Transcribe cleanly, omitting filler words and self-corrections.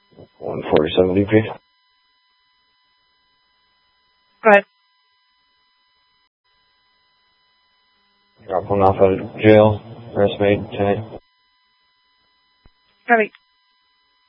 147 DP. Go ahead. Got one off out of jail. Arrest made tonight. Copy.